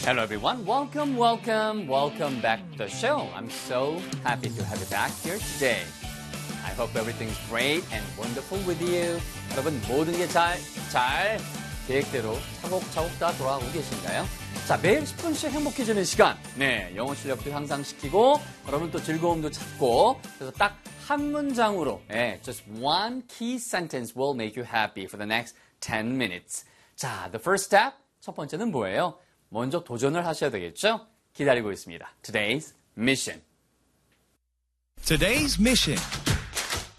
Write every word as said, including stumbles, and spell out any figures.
Hello everyone, welcome, welcome, welcome back to the show. I'm so happy to have you back here today. I hope everything's great and wonderful with you. 여러분 모든 게 잘, 잘 계획대로 차곡차곡 다 돌아가고 계신가요? 자, 매일 십 분씩 행복해지는 시간. 네, 영어 실력도 향상시키고 여러분 또 즐거움도 찾고 그래서 딱 한 문장으로 네, just one key sentence will make you happy for the next ten minutes. 자, the first step, 첫 번째는 뭐예요? 먼저 도전을 하셔야 되겠죠? 기다리고 있습니다. Today's mission. Today's mission.